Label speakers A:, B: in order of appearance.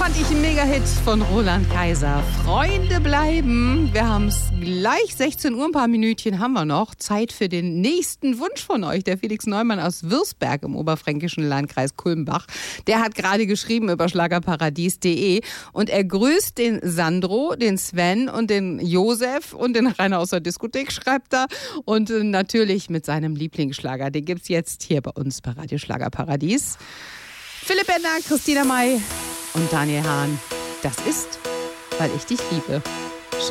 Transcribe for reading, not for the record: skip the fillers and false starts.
A: fand ich ein Mega-Hit von Roland Kaiser. Freunde bleiben. Wir haben es gleich, 16 Uhr, ein paar Minütchen haben wir noch. Zeit für den nächsten Wunsch von euch. Der Felix Neumann aus Würzberg im oberfränkischen Landkreis Kulmbach. Der hat gerade geschrieben über schlagerparadies.de und er grüßt den Sandro, den Sven und den Josef und den Rainer aus der Diskothek, schreibt er. Und natürlich mit seinem Lieblingsschlager. Den gibt's jetzt hier bei uns bei Radio Schlagerparadies. Philipp Bender, Christina May und Daniel Hahn. Das ist, weil ich dich liebe.